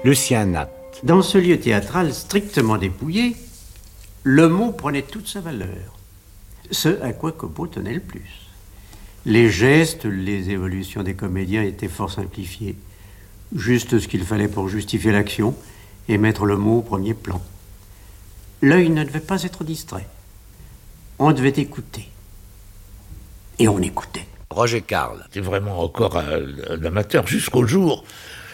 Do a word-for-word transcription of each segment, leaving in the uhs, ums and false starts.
Lucien Nat. Dans ce lieu théâtral strictement dépouillé, le mot prenait toute sa valeur. Ce à quoi Copeau tenait le plus. Les gestes, les évolutions des comédiens étaient fort simplifiés. Juste ce qu'il fallait pour justifier l'action et mettre le mot au premier plan. L'œil ne devait pas être distrait. On devait écouter. Et on écoutait. Roger Carle. C'est vraiment encore un, un amateur jusqu'au jour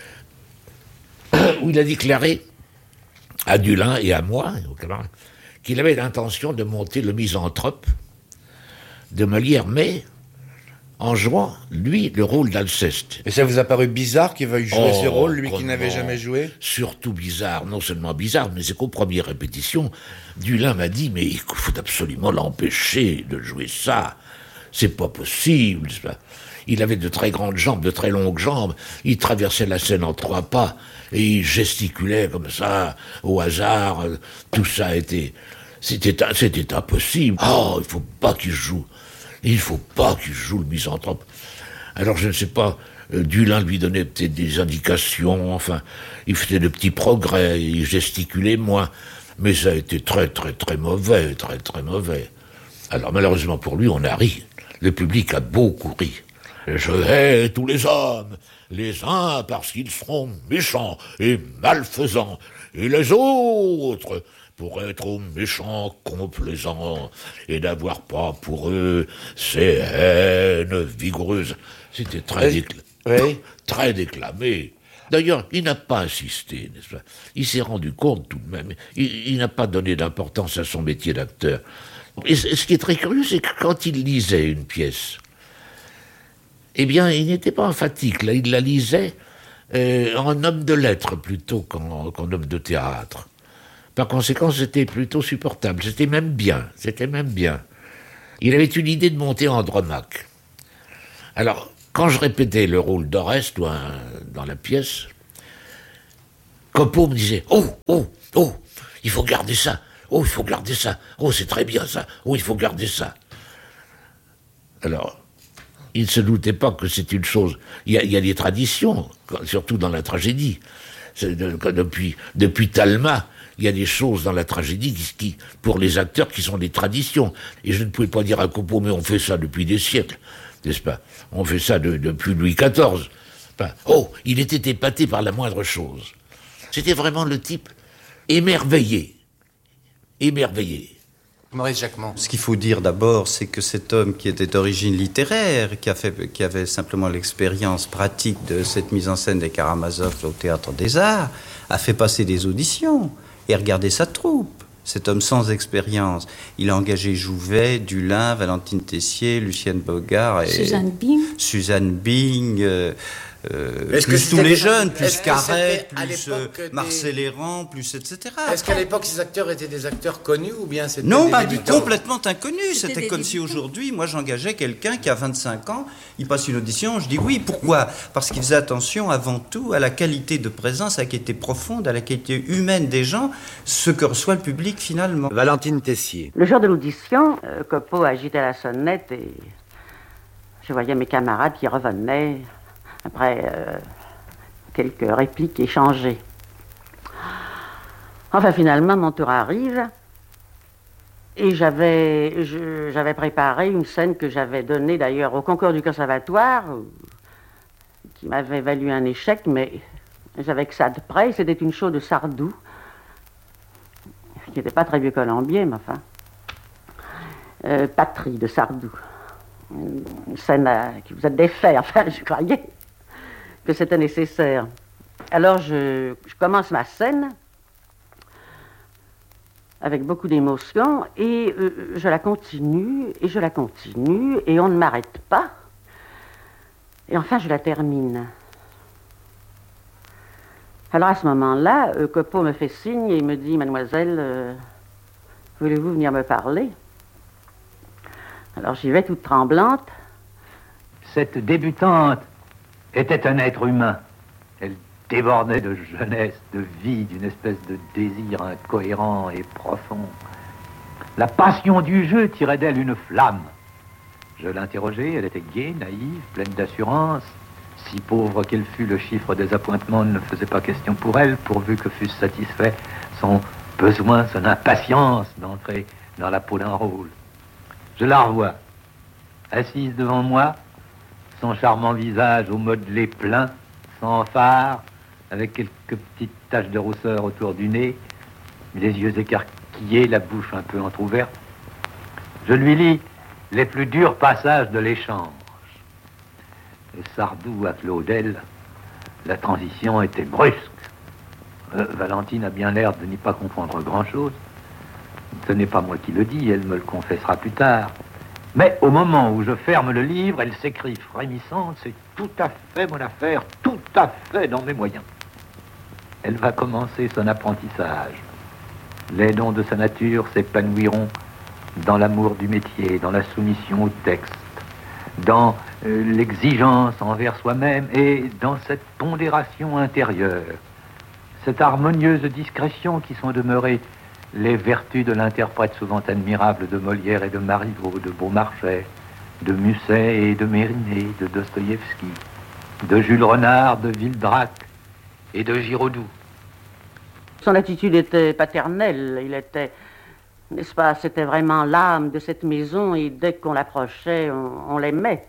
où il a déclaré à Dulin et à moi qu'il avait l'intention de monter le Misanthrope de Molière, mais en jouant, lui, le rôle d'Alceste. Et ça vous a paru bizarre qu'il veuille jouer oh, ce rôle, lui qui non. n'avait jamais joué? Surtout bizarre, non seulement bizarre, mais c'est qu'aux premières répétitions, Dulin m'a dit, mais il faut absolument l'empêcher de jouer ça. C'est pas possible. Il avait de très grandes jambes, de très longues jambes. Il traversait la scène en trois pas et il gesticulait comme ça, au hasard. Tout ça était, c'était, c'était impossible. Oh, il faut pas qu'il joue. Il faut pas qu'il joue le misanthrope. Alors je ne sais pas, euh, Dulin lui donnait peut-être des indications, enfin, il faisait de petits progrès, il gesticulait moins. Mais ça a été très très très mauvais, très très mauvais. Alors malheureusement pour lui, on a ri. Le public a beaucoup ri. Je hais tous les hommes, les uns parce qu'ils seront méchants et malfaisants, et les autres pour être méchants, complaisants, et n'avoir pas pour eux ces haines vigoureuses. C'était très, décla- oui. très déclamé. D'ailleurs, il n'a pas insisté, n'est-ce pas? Il s'est rendu compte tout de même. Il, il n'a pas donné d'importance à son métier d'acteur. Et ce qui est très curieux, c'est que quand il lisait une pièce, eh bien, il n'était pas emphatique, là, il la lisait euh, en homme de lettres plutôt qu'en, qu'en homme de théâtre. Par conséquent, c'était plutôt supportable, c'était même bien, c'était même bien. Il avait une idée de monter Andromaque. Alors, quand je répétais le rôle d'Oreste dans la pièce, Copeau me disait « Oh, oh, oh, il faut garder ça, oh, il faut garder ça, oh, c'est très bien ça, oh, il faut garder ça. » Alors, il ne se doutait pas que c'est une chose... Il y a, il y a des traditions, surtout dans la tragédie. C'est de, depuis, depuis Talma, il y a des choses dans la tragédie qui, qui, pour les acteurs, qui sont des traditions. Et je ne pouvais pas dire à Copeau, mais on fait ça depuis des siècles, n'est-ce pas? On fait ça de, depuis Louis quatorze. Enfin, oh, il était épaté par la moindre chose. C'était vraiment le type émerveillé. Émerveillé. Maurice Jacquemont. Ce qu'il faut dire d'abord, c'est que cet homme qui était d'origine littéraire, qui, a fait, qui avait simplement l'expérience pratique de cette mise en scène des Karamazov au Théâtre des Arts, a fait passer des auditions et regardé sa troupe. Cet homme sans expérience. Il a engagé Jouvet, Dulin, Valentine Tessier, Lucienne Bogart et Suzanne Bing. Suzanne Bing. Euh, Euh, plus tous les jeunes, plus Carré, plus euh, des... Marcel Héran, plus et cetera. Est-ce qu'à l'époque, ces acteurs étaient des acteurs connus ou bien c'était non, des pas débutants? complètement inconnus. C'était, c'était comme si aujourd'hui, moi j'engageais quelqu'un qui a vingt-cinq ans, il passe une audition, je dis oui, pourquoi? Parce qu'il faisait attention avant tout à la qualité de présence, à la qualité profonde, à la qualité humaine des gens, ce que reçoit le public finalement. Valentine Tessier. Le jour de l'audition, euh, Copeau agitait la sonnette et je voyais mes camarades qui revenaient après euh, quelques répliques échangées. Enfin, finalement, mon tour arrive et j'avais, je, j'avais préparé une scène que j'avais donnée d'ailleurs au concours du conservatoire, qui m'avait valu un échec, mais j'avais que ça de près. C'était une show de Sardou, qui n'était pas très vieux colombier, mais enfin, euh, Patrie de Sardou. Une scène à, qui vous a défait, enfin, je croyais que c'était nécessaire. Alors je, je commence ma scène avec beaucoup d'émotion et euh, je la continue et je la continue et on ne m'arrête pas. Et enfin je la termine. Alors à ce moment-là, euh, Copeau me fait signe et me dit « Mademoiselle, euh, voulez-vous venir me parler ?» Alors j'y vais toute tremblante. Cette débutante était un être humain. Elle débordait de jeunesse, de vie, d'une espèce de désir incohérent et profond. La passion du jeu tirait d'elle une flamme. Je l'interrogeai, elle était gaie, naïve, pleine d'assurance. Si pauvre qu'elle fût, le chiffre des appointements ne faisait pas question pour elle, pourvu que fût satisfait son besoin, son impatience d'entrer dans la peau d'un rôle. Je la revois, assise devant moi, son charmant visage au modelé plein, sans fard, avec quelques petites taches de rousseur autour du nez, les yeux écarquillés, la bouche un peu entr'ouverte. Je lui lis les plus durs passages de l'échange. Et Sardou à Claudel, la transition était brusque. Euh, Valentine a bien l'air de n'y pas comprendre grand-chose. Ce n'est pas moi qui le dis, elle me le confessera plus tard. Mais au moment où je ferme le livre, elle s'écrie frémissante, c'est tout à fait mon affaire, tout à fait dans mes moyens. Elle va commencer son apprentissage. Les dons de sa nature s'épanouiront dans l'amour du métier, dans la soumission au texte, dans euh, l'exigence envers soi-même et dans cette pondération intérieure, cette harmonieuse discrétion qui sont demeurées les vertus de l'interprète souvent admirable de Molière et de Marivaux, de Beaumarchais, de Musset et de Mérimée, de Dostoïevski, de Jules Renard, de Villedrac et de Giraudoux. Son attitude était paternelle, il était, n'est-ce pas, c'était vraiment l'âme de cette maison et dès qu'on l'approchait, on, on l'aimait.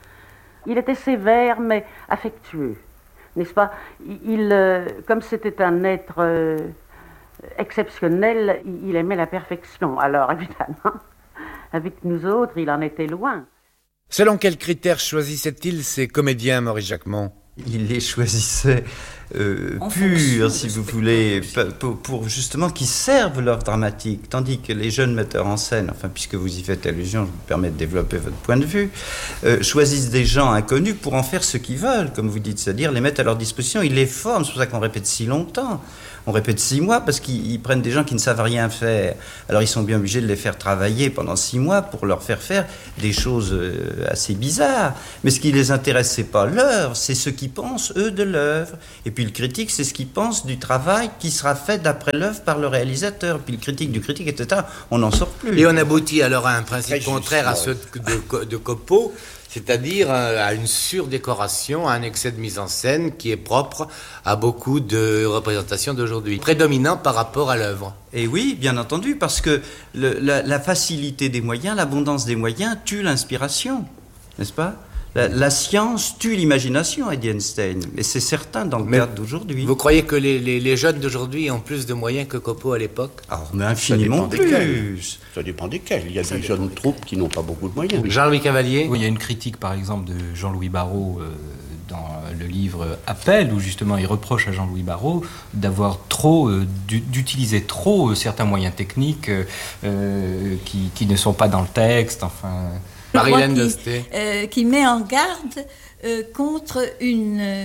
Il était sévère mais affectueux, n'est-ce pas? Il, euh, comme c'était un être euh, exceptionnel, il, il aimait la perfection. Alors évidemment, avec nous autres, il en était loin. Selon quels critères choisissait-il ses comédiens, Maurice Jacquemont? Il les choisissait euh, purs, si vous voulez, pour, pour justement qu'ils servent l'œuvre dramatique, tandis que les jeunes metteurs en scène, enfin puisque vous y faites allusion, je vous permets de développer votre point de vue, euh, choisissent des gens inconnus pour en faire ce qu'ils veulent, comme vous dites, c'est-à-dire les mettre à leur disposition, ils les forment, c'est pour ça qu'on répète si longtemps. On répète six mois parce qu'ils prennent des gens qui ne savent rien faire. Alors ils sont bien obligés de les faire travailler pendant six mois pour leur faire faire des choses assez bizarres. Mais ce qui les intéresse, c'est pas l'œuvre, c'est ce qu'ils pensent, eux, de l'œuvre. Et puis le critique, c'est ce qu'il pense du travail qui sera fait d'après l'œuvre par le réalisateur. Puis le critique du critique, et cetera. On n'en sort plus. Et on aboutit alors à un principe contraire à ceux de, de Copeau, c'est-à-dire à une surdécoration, à un excès de mise en scène qui est propre à beaucoup de représentations d'aujourd'hui, prédominant par rapport à l'œuvre. Et oui, bien entendu, parce que le, la, la facilité des moyens, l'abondance des moyens tue l'inspiration, n'est-ce pas? La, la science tue l'imagination, a dit Einstein, et c'est certain dans le mais cadre d'aujourd'hui. Vous croyez que les, les, les jeunes d'aujourd'hui ont plus de moyens que Copeau à l'époque? Alors, mais infiniment plus. Desquels. Ça dépend desquels. Il y a Ça des jeunes troupes qui n'ont pas beaucoup de moyens. Jean-Louis Cavalier? Oui, il y a une critique, par exemple, de Jean-Louis Barrault euh, dans le livre Appel, où justement il reproche à Jean-Louis Barrault d'avoir trop, euh, d'utiliser trop euh, certains moyens techniques euh, qui, qui ne sont pas dans le texte, enfin... Marie-Hélène Dosté. Euh, qui met en garde euh, contre une, euh,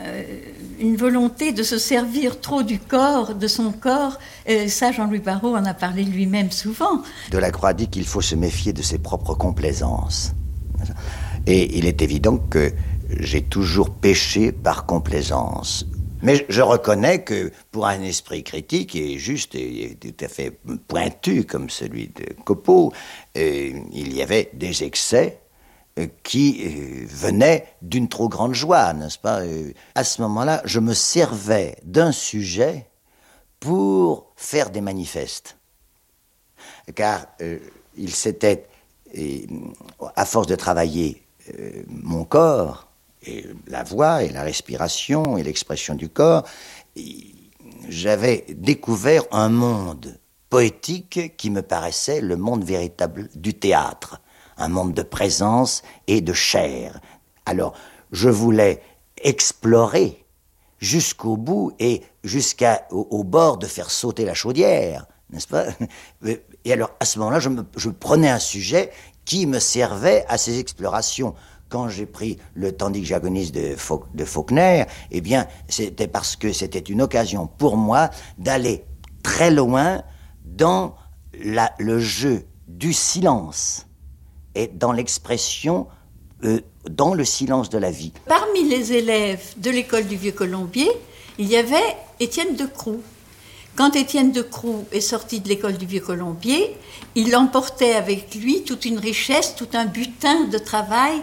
une volonté de se servir trop du corps, de son corps. Euh, ça, Jean-Louis Barrault en a parlé lui-même souvent. Delacroix dit qu'il faut se méfier de ses propres complaisances. Et il est évident que j'ai toujours péché par complaisance. Mais je reconnais que pour un esprit critique et juste et tout à fait pointu comme celui de Copeau, euh, il y avait des excès euh, qui euh, venaient d'une trop grande joie, n'est-ce pas? euh, À ce moment-là, je me servais d'un sujet pour faire des manifestes. Car euh, il s'était, euh, à force de travailler euh, mon corps, et la voix, et la respiration, et l'expression du corps, j'avais découvert un monde poétique qui me paraissait le monde véritable du théâtre, un monde de présence et de chair. Alors, je voulais explorer jusqu'au bout et jusqu'au au bord de faire sauter la chaudière, n'est-ce pas? Et alors, à ce moment-là, je, me, je prenais un sujet qui me servait à ces explorations. Quand j'ai pris le Tandis que j'agonise de, Faulk, de Faulkner, eh bien, c'était parce que c'était une occasion pour moi d'aller très loin dans la, le jeu du silence et dans l'expression, euh, dans le silence de la vie. Parmi les élèves de l'école du Vieux-Colombier, il y avait Étienne Decroux. Quand Étienne Decroux est sorti de l'école du Vieux-Colombier, il emportait avec lui toute une richesse, tout un butin de travail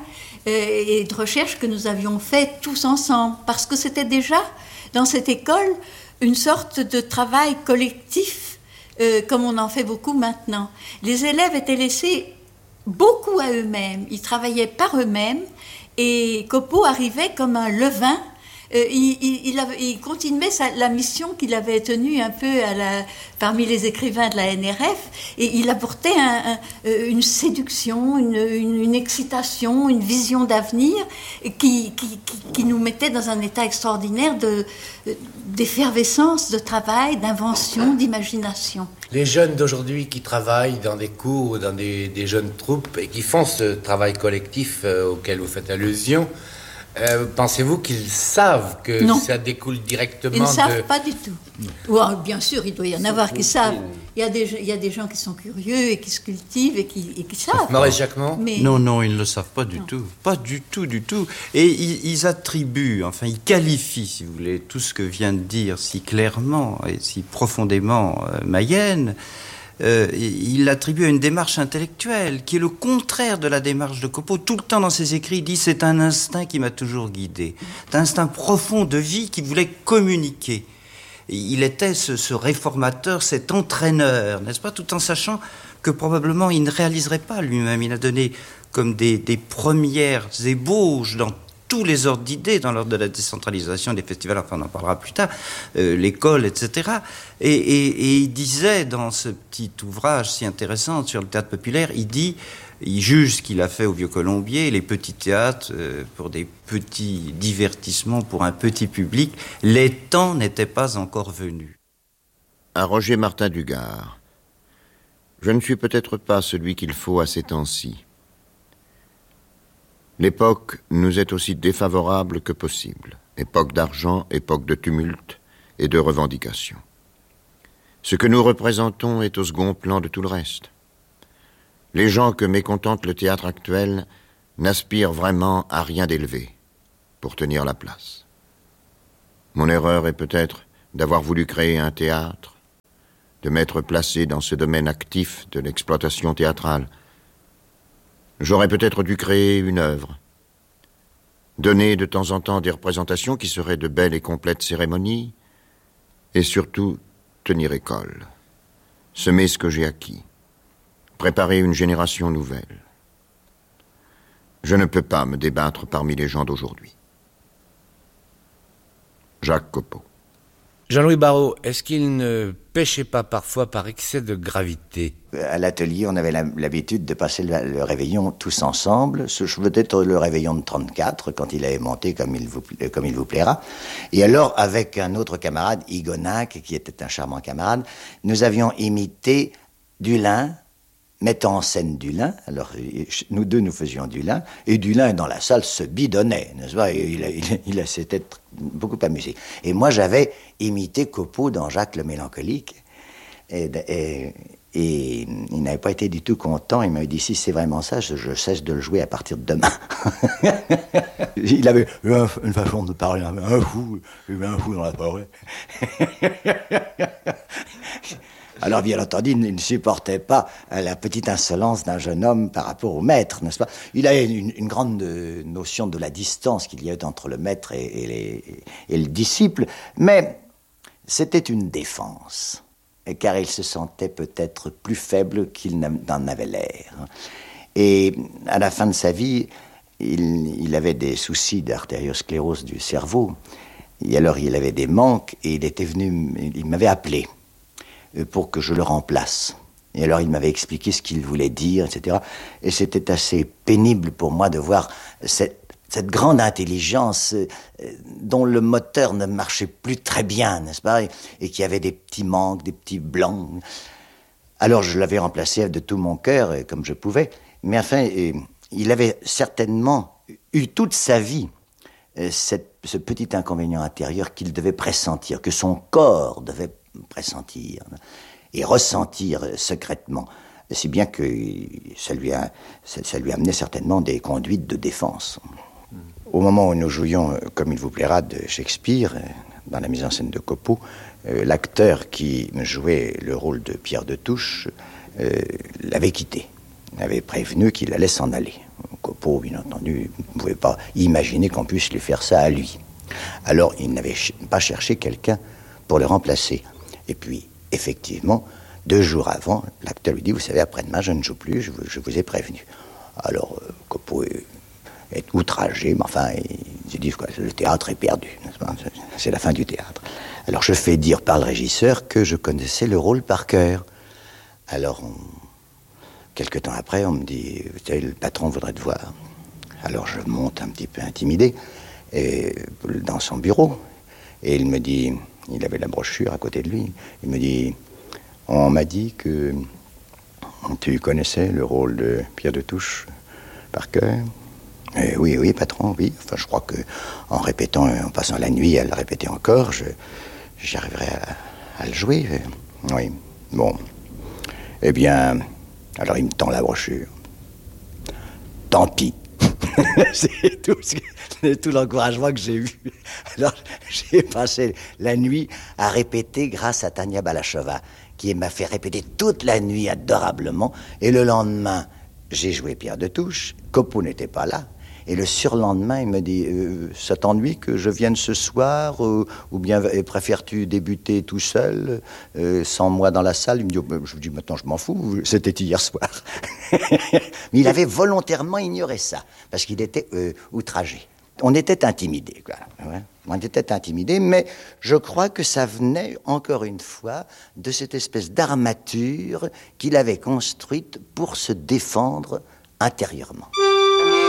et de recherche que nous avions fait tous ensemble, parce que c'était déjà dans cette école une sorte de travail collectif, euh, comme on en fait beaucoup maintenant. Les élèves étaient laissés beaucoup à eux-mêmes, ils travaillaient par eux-mêmes, et Copeau arrivait comme un levain. Euh, il, il, il, avait, il continuait sa, la mission qu'il avait tenue un peu à la, parmi les écrivains de la N R F, et il apportait un, un, une séduction, une, une, une excitation, une vision d'avenir qui, qui, qui, qui nous mettait dans un état extraordinaire de, d'effervescence, de travail, d'invention, d'imagination. Les jeunes d'aujourd'hui qui travaillent dans des cours, dans des, des jeunes troupes, et qui font ce travail collectif euh, auquel vous faites allusion, Euh, pensez-vous qu'ils savent que non. ça découle directement de... Ils ne savent pas du tout. Ouais, bien sûr, il doit y en avoir qui savent. Il y, a des, il y a des gens qui sont curieux et qui se cultivent et qui, et qui savent. Maurice Jacquemont ? Mais... Non, non, ils ne le savent pas du non. tout. Pas du tout, du tout. Et ils, ils attribuent, enfin, ils qualifient, si vous voulez, tout ce que vient de dire si clairement et si profondément euh, Mayenne. Euh, il l'attribue à une démarche intellectuelle qui est le contraire de la démarche de Copeau. Tout le temps dans ses écrits, il dit « c'est un instinct qui m'a toujours guidé ». C'est un instinct profond de vie qui voulait communiquer. Et il était ce, ce réformateur, cet entraîneur, n'est-ce pas, tout en sachant que probablement il ne réaliserait pas lui-même. Il a donné comme des, des premières ébauches dans tous les ordres d'idées dans l'ordre de la décentralisation des festivals, enfin on en parlera plus tard, euh, l'école, et cetera. Et, et, et il disait dans ce petit ouvrage si intéressant sur le théâtre populaire, il dit, il juge ce qu'il a fait au Vieux-Colombier, les petits théâtres euh, pour des petits divertissements, pour un petit public, les temps n'étaient pas encore venus. À Roger Martin du Gard, je ne suis peut-être pas celui qu'il faut à ces temps-ci. L'époque nous est aussi défavorable que possible. Époque d'argent, époque de tumulte et de revendication. Ce que nous représentons est au second plan de tout le reste. Les gens que mécontente le théâtre actuel n'aspirent vraiment à rien d'élevé pour tenir la place. Mon erreur est peut-être d'avoir voulu créer un théâtre, de m'être placé dans ce domaine actif de l'exploitation théâtrale. J'aurais peut-être dû créer une œuvre, donner de temps en temps des représentations qui seraient de belles et complètes cérémonies, et surtout tenir école, semer ce que j'ai acquis, préparer une génération nouvelle. Je ne peux pas me débattre parmi les gens d'aujourd'hui. Jacques Copeau. Jean-Louis Barrault, est-ce qu'il ne péchait pas parfois par excès de gravité ? À l'atelier, on avait l'habitude de passer le, le réveillon tous ensemble. Ce peut-être le réveillon de trente-quatre, quand il avait monté comme il, vous, comme il vous plaira. Et alors, avec un autre camarade, Igonac, qui était un charmant camarade, nous avions imité Dulin, mettant en scène Dulin. Alors, nous deux, nous faisions Dulin, et Dulin, dans la salle, se bidonnait, n'est-ce pas ? Il, il, il, il s'était beaucoup amusé. Et moi, j'avais imité Copeau dans Jacques le Mélancolique, et, et, et il n'avait pas été du tout content. Il m'avait dit, si c'est vraiment ça, je, je cesse de le jouer à partir de demain. Il avait une façon de parler, un fou, un fou dans la forêt. Alors, bien entendu, il ne supportait pas la petite insolence d'un jeune homme par rapport au maître, n'est-ce pas ? Il avait une, une grande notion de la distance qu'il y a entre le maître et, et, les, et le disciple, mais c'était une défense, car il se sentait peut-être plus faible qu'il n'en avait l'air. Et à la fin de sa vie, il, il avait des soucis d'artériosclérose du cerveau, et alors il avait des manques, et il était venu, il m'avait appelé pour que je le remplace. Et alors il m'avait expliqué ce qu'il voulait dire, et cetera. Et c'était assez pénible pour moi de voir cette, cette grande intelligence euh, dont le moteur ne marchait plus très bien, n'est-ce pas ? Et, et qui avait des petits manques, des petits blancs. Alors je l'avais remplacé de tout mon cœur, comme je pouvais. Mais enfin, euh, il avait certainement eu toute sa vie euh, cette, ce petit inconvénient intérieur qu'il devait pressentir, que son corps devait pressentir et ressentir secrètement, si bien que ça lui a, ça, ça lui amenait certainement des conduites de défense. Mmh. Au moment où nous jouions Comme il vous plaira de Shakespeare, dans la mise en scène de Copeau, euh, l'acteur qui jouait le rôle de Pierre de Touche euh, l'avait quitté, l'avait prévenu qu'il allait s'en aller. Copeau, bien entendu, ne pouvait pas imaginer qu'on puisse lui faire ça à lui. Alors, il n'avait ch- pas cherché quelqu'un pour le remplacer. Et puis, effectivement, deux jours avant, l'acteur lui dit, vous savez, après-demain, je ne joue plus, je vous, je vous ai prévenu. Alors, euh, Copeau est, est outragé, mais enfin, il se dit, quoi, le théâtre est perdu, n'est-ce pas ? C'est la fin du théâtre. Alors, je fais dire par le régisseur que je connaissais le rôle par cœur. Alors, on... quelque temps après, on me dit, vous savez, le patron voudrait te voir. Alors, je monte un petit peu intimidé et, dans son bureau, et il me dit, il avait la brochure à côté de lui, il me dit, on m'a dit que tu connaissais le rôle de Pierre de Touche par cœur. Et oui, oui, patron, oui. Enfin, je crois que en répétant, en passant la nuit à le répéter encore, je, j'arriverai à, à le jouer. Oui, bon. Eh bien, alors il me tend la brochure. Tant pis. C'est tout, ce- tout l'encouragement que j'ai eu. Alors, j'ai passé la nuit à répéter grâce à Tania Balachova, qui m'a fait répéter toute la nuit adorablement. Et le lendemain, j'ai joué Pierre de Touche. Copeau n'était pas là. Et le surlendemain, il me dit, euh, ça t'ennuie que je vienne ce soir, euh, ou bien euh, préfères-tu débuter tout seul, euh, sans moi dans la salle? Il me dit, oh, je lui dis, maintenant je m'en fous, c'était hier soir. Mais il avait volontairement ignoré ça, parce qu'il était euh, outragé. On était intimidés, quoi. Ouais. On était intimidés, mais je crois que ça venait, encore une fois, de cette espèce d'armature qu'il avait construite pour se défendre intérieurement.